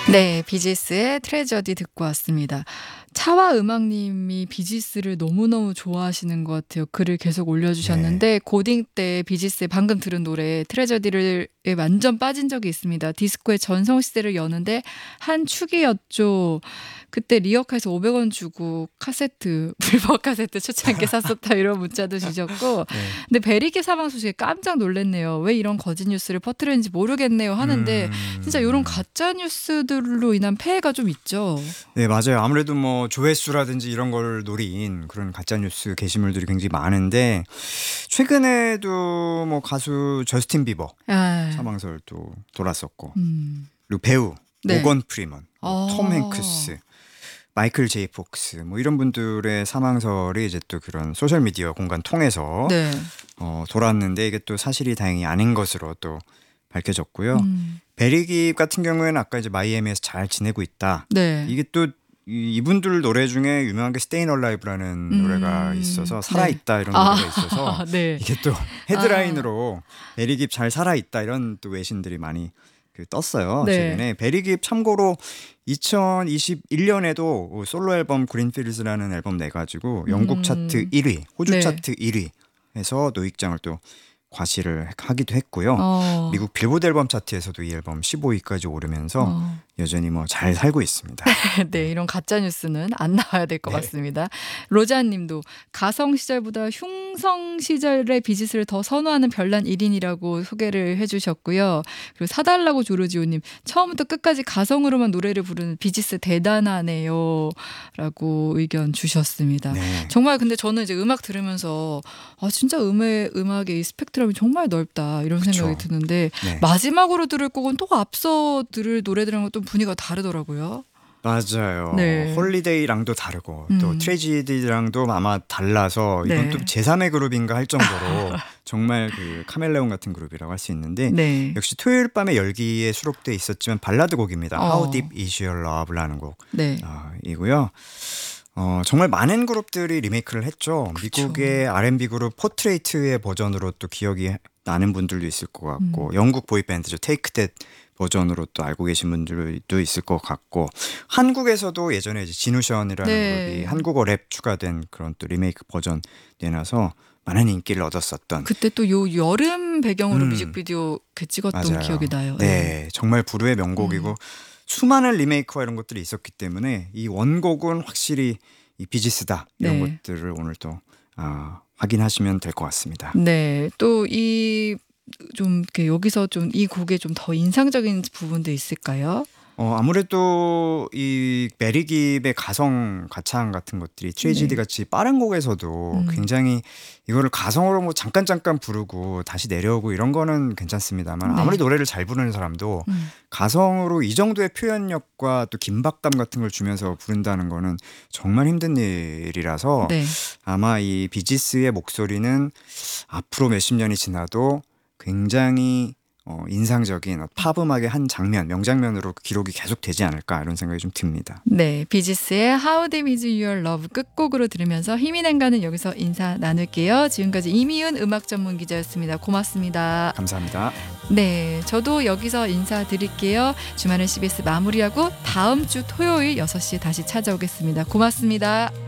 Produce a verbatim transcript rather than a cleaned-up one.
네, 비지스의 트레저디 듣고 왔습니다. 차와 음악님이 비지스를 너무너무 좋아하시는 것 같아요. 글을 계속 올려주셨는데 네. 고딩 때 비지스의 방금 들은 노래 트레저디를 완전 빠진 적이 있습니다. 디스코의 전성시대를 여는데 한 축이었죠. 그때 리어카에서 오백 원 주고 카세트, 불법 카세트 초창기에 샀었다 이런 문자도 주셨고 네. 근데 베리기 사망 소식에 깜짝 놀랐네요. 왜 이런 거짓 뉴스를 퍼뜨리는지 모르겠네요 하는데 음. 진짜 이런 가짜 뉴스들로 인한 폐해가 좀 있죠. 네, 맞아요. 아무래도 뭐 조회수라든지 이런 걸 노린 그런 가짜뉴스 게시물들이 굉장히 많은데 최근에도 뭐 가수 저스틴 비버 아, 사망설도 돌았었고 음. 그리고 배우 네. 모건 프리먼, 뭐 아. 톰 행크스, 마이클 제이 폭스 뭐 이런 분들의 사망설이 이제 또 그런 소셜 미디어 공간 통해서 네. 어, 돌았는데 이게 또 사실이 다행히 아닌 것으로 또 밝혀졌고요. 음. 베리깁 같은 경우에는 아까 이제 마이애미에서 잘 지내고 있다. 네. 이게 또 이- 이분들 노래 중에 유명한 게 Stayin' Alive라는 음. 노래가 있어서 살아있다 이런 노래가 있어서 네. 이게 또 헤드라인으로 베리깁 잘 살아있다 이런 또 외신들이 많이 그 떴어요. 네. 최근에 베리깁 참고로 이천이십일 년에도 솔로 앨범 그린필즈라는 앨범 내가지고 영국 음. 차트 일 위, 호주 네. 차트 일 위 해서 노익장을 또 과시를 하기도 했고요. 어. 미국 빌보드 앨범 차트에서도 이 앨범 십오 위까지 오르면서 어. 여전히 뭐 잘 살고 있습니다. 네, 이런 가짜 뉴스는 안 나와야 될 것 네. 같습니다. 로자님도 가성 시절보다 흉성 시절의 비지스를 더 선호하는 별난 일 인이라고 소개를 해주셨고요. 그리고 사달라고 조르지오님 처음부터 끝까지 가성으로만 노래를 부르는 비지스 대단하네요. 라고 의견 주셨습니다. 네. 정말 근데 저는 이제 음악 들으면서 아 진짜 음의 음악의 이 스펙트럼이 정말 넓다 이런 그쵸. 생각이 드는데 네. 마지막으로 들을 곡은 또 앞서 들을 노래들이랑 또 분위기가 다르더라고요. 맞아요. 네. 홀리데이랑도 다르고 음. 또 트레지디랑도 아마 달라서 이건 네. 또 제삼의 그룹인가 할 정도로 정말 그 카멜레온 같은 그룹이라고 할 수 있는데 네. 역시 토요일 밤의 열기에 수록돼 있었지만 발라드 곡입니다. 어. How Deep Is Your Love라는 곡 네. 어, 이고요. 어, 정말 많은 그룹들이 리메이크를 했죠. 그쵸. 미국의 알앤비 그룹 포트레이트의 버전으로 또 기억이 나는 분들도 있을 것 같고 음. 영국 보이밴드죠. 테이크 댓 버전으로 또 알고 계신 분들도 있을 것 같고 한국에서도 예전에 이제 진우션이라는 네. 그룹이 한국어 랩 추가된 그런 또 리메이크 버전 내놔서 많은 인기를 얻었었던 그때 또 요 여름 배경으로 음. 뮤직비디오 이렇게 찍었던 맞아요. 기억이 나요. 네, 정말 불후의 명곡이고 음. 수많은 리메이크와 이런 것들이 있었기 때문에 이 원곡은 확실히 이 비지스다 이런 네. 것들을 오늘 또 아, 확인하시면 될 것 같습니다. 네. 또 이 좀 이렇게 여기서 좀 이 곡에 좀 더 인상적인 부분도 있을까요? 어, 아무래도 이 메리깁의 가성 가창 같은 것들이 트레지디 네. 같이 빠른 곡에서도 음. 굉장히 이거를 가성으로 뭐 잠깐 잠깐 부르고 다시 내려오고 이런 거는 괜찮습니다만 네. 아무리 노래를 잘 부르는 사람도 음. 가성으로 이 정도의 표현력과 또 긴박감 같은 걸 주면서 부른다는 거는 정말 힘든 일이라서 네. 아마 이 비지스의 목소리는 앞으로 몇십 년이 지나도 굉장히 어, 인상적인 팝 음악의 한 장면, 명장면으로 기록이 계속 되지 않을까 이런 생각이 좀 듭니다. 네, 비지스의 How Deep Is Your Love 끝곡으로 들으면서 힘이 난가는 여기서 인사 나눌게요. 지금까지 이미은 음악 전문 기자였습니다. 고맙습니다. 감사합니다. 네, 저도 여기서 인사드릴게요. 주말은 씨비에스 마무리하고 다음 주 토요일 여섯 시에 다시 찾아오겠습니다. 고맙습니다.